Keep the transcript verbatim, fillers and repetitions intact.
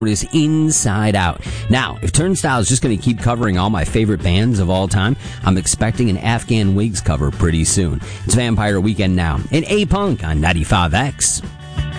is Inside Out. Now, if Turnstile is just going to keep covering all my favorite bands of all time, I'm expecting an Afghan Wigs cover pretty soon. It's Vampire Weekend now in A-Punk on ninety-five X.